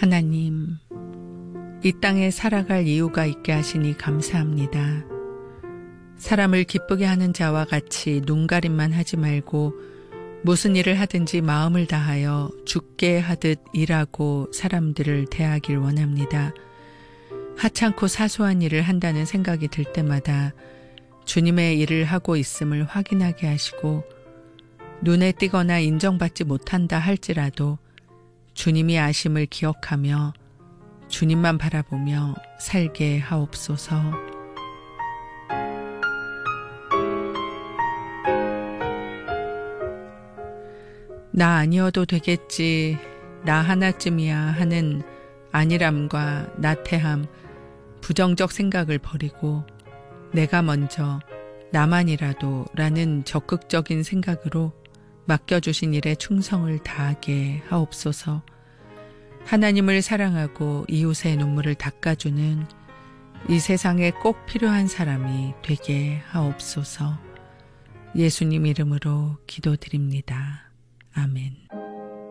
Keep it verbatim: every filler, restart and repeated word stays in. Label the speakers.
Speaker 1: 하나님, 이 땅에 살아갈 이유가 있게 하시니 감사합니다. 사람을 기쁘게 하는 자와 같이 눈가림만 하지 말고 무슨 일을 하든지 마음을 다하여 주께 하듯 일하고 사람들을 대하길 원합니다. 하찮고 사소한 일을 한다는 생각이 들 때마다 주님의 일을 하고 있음을 확인하게 하시고 눈에 띄거나 인정받지 못한다 할지라도 주님이 아심을 기억하며 주님만 바라보며 살게 하옵소서. 나 아니어도 되겠지, 나 하나쯤이야 하는 안일함과 나태함, 부정적 생각을 버리고 내가 먼저 나만이라도 라는 적극적인 생각으로 맡겨주신 일에 충성을 다하게 하옵소서. 하나님을 사랑하고 이웃의 눈물을 닦아주는 이 세상에 꼭 필요한 사람이 되게 하옵소서. 예수님 이름으로 기도드립니다. 아멘.